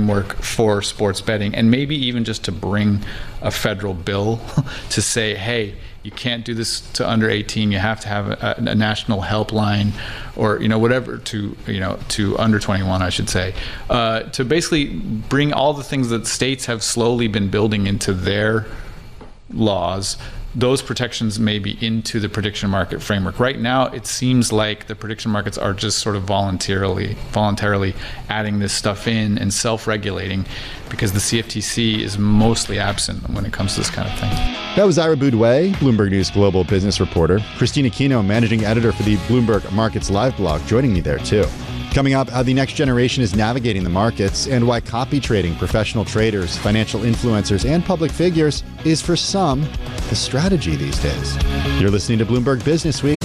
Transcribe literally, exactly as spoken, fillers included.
framework for sports betting, and maybe even just to bring a federal bill to say, hey, you can't do this to under eighteen. You have to have a, a national helpline, or you know whatever to you know to under twenty-one, I should say, uh, to basically bring all the things that states have slowly been building into their laws, those protections may be into the prediction market framework. Right now, it seems like the prediction markets are just sort of voluntarily voluntarily adding this stuff in and self-regulating, because the C F T C is mostly absent when it comes to this kind of thing. That was Ira Boudway, Bloomberg News global business reporter. Christina Kino, managing editor for the Bloomberg Markets Live blog, joining me there too. Coming up, how the next generation is navigating the markets and why copy trading, professional traders, financial influencers, and public figures is for some the strategy these days. You're listening to Bloomberg Business Week.